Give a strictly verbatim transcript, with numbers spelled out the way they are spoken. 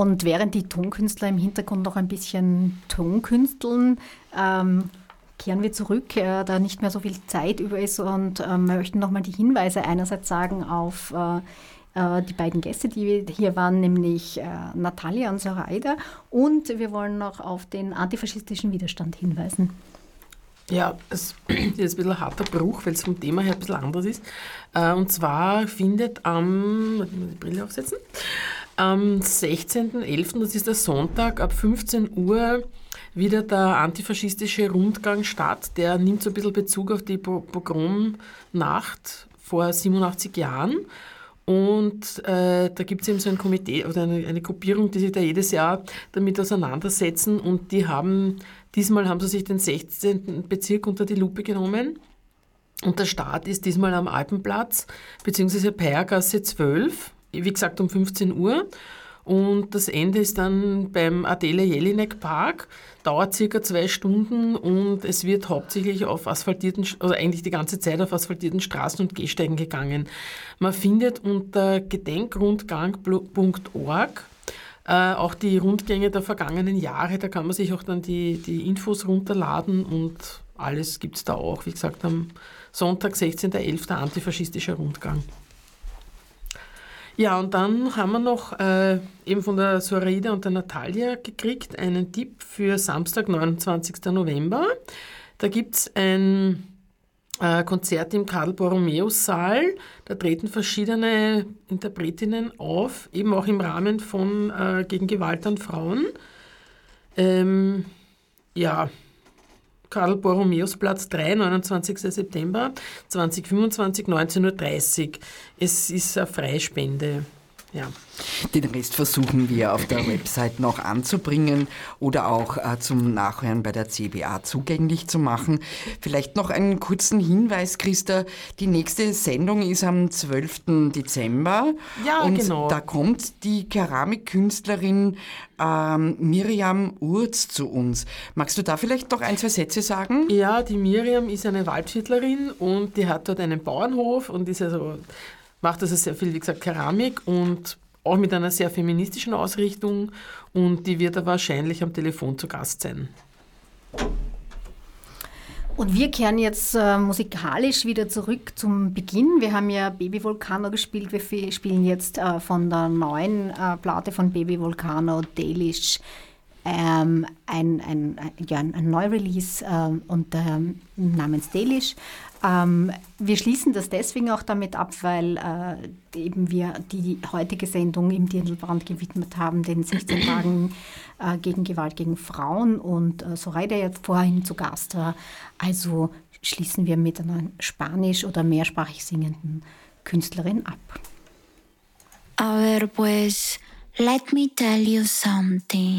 Und während die Tonkünstler im Hintergrund noch ein bisschen Tonkünsteln, ähm, kehren wir zurück, äh, da nicht mehr so viel Zeit über ist und äh, möchten nochmal die Hinweise einerseits sagen auf äh, die beiden Gäste, die hier waren, nämlich äh, Natalia und Zoraida, und wir wollen noch auf den antifaschistischen Widerstand hinweisen. Ja, es ist ein bisschen ein harter Bruch, weil es vom Thema her ein bisschen anders ist. Äh, und zwar findet am, ich muss die Brille aufsetzen, am sechzehnten elften, das ist der Sonntag, ab fünfzehn Uhr wieder der antifaschistische Rundgang statt. Der nimmt so ein bisschen Bezug auf die Pogromnacht vor siebenundachtzig Jahren. Und äh, da gibt es eben so ein Komitee oder eine, eine Gruppierung, die sich da jedes Jahr damit auseinandersetzen. Und die haben, diesmal haben sie sich den sechzehnten Bezirk unter die Lupe genommen. Und der Start ist diesmal am Alpenplatz, beziehungsweise Peiergasse zwölf, wie gesagt um fünfzehn Uhr. Und das Ende ist dann beim Adele Jelinek Park, dauert circa zwei Stunden und es wird hauptsächlich auf asphaltierten, oder eigentlich die ganze Zeit auf asphaltierten Straßen und Gehsteigen gegangen. Man findet unter gedenkrundgang punkt org äh, auch die Rundgänge der vergangenen Jahre, da kann man sich auch dann die, die Infos runterladen und alles gibt es da auch. Wie gesagt, am Sonntag, sechzehnten elften antifaschistischer Rundgang. Ja, und dann haben wir noch äh, eben von der Zoraida und der Natalia gekriegt einen Tipp für Samstag, neunundzwanzigsten November. Da gibt es ein äh, Konzert im Karl-Borromäus-Saal. Da treten verschiedene Interpretinnen auf, eben auch im Rahmen von äh, gegen Gewalt an Frauen. Ähm, ja, Karl-Borromäus-Platz drei, neunundzwanzigsten September zweitausendfünfundzwanzig, neunzehn Uhr dreißig. Es ist eine Freispende. Ja. Den Rest versuchen wir auf der Website noch anzubringen oder auch äh, zum Nachhören bei der C B A zugänglich zu machen. Vielleicht noch einen kurzen Hinweis, Christa. Die nächste Sendung ist am zwölften Dezember. Ja, und genau. Da kommt die Keramikkünstlerin ähm, Miriam Urz zu uns. Magst du da vielleicht noch ein, zwei Sätze sagen? Ja, die Miriam ist eine Waldviertlerin und die hat dort einen Bauernhof und ist also macht also sehr viel, wie gesagt, Keramik und auch mit einer sehr feministischen Ausrichtung und die wird da wahrscheinlich am Telefon zu Gast sein. Und wir kehren jetzt äh, musikalisch wieder zurück zum Beginn. Wir haben ja Baby Volcano gespielt. Wir spielen jetzt äh, von der neuen äh, Platte von Baby Volcano, Delish, ähm, ein, ein, ein, ja, ein Neurelease ähm, und, ähm, namens Delish. Ähm, wir schließen das deswegen auch damit ab, weil äh, eben wir die heutige Sendung im Dirndlbrand gewidmet haben, den sechzehn Tagen äh, gegen Gewalt gegen Frauen und äh, Zoraida jetzt vorhin zu Gast war. Also schließen wir mit einer spanisch- oder mehrsprachig singenden Künstlerin ab. A ver, pues, let me tell you something.